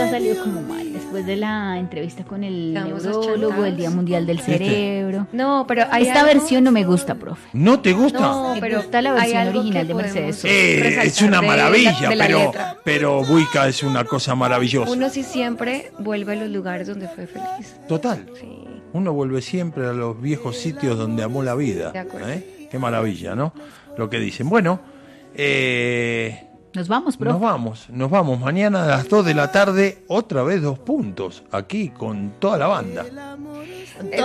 salido como mal después de la entrevista con el Estamos neurólogo, el Día Mundial del Cerebro. No, pero hay Esta algo... versión no me gusta, profe. ¿No te gusta? No, Me pero gusta la hay versión algo original que de Mercedes podemos Sosa. resaltar Es una de maravilla, la letra. pero Buica es una cosa maravillosa. Uno sí siempre vuelve a los lugares donde fue feliz. Total. Sí. Uno vuelve siempre a los viejos sitios donde amó la vida. De acuerdo. Qué maravilla, ¿no? Lo que dicen. Bueno, Nos vamos, profe. nos vamos. Mañana a las 2 de la tarde, otra vez 2 puntos, aquí con toda la banda.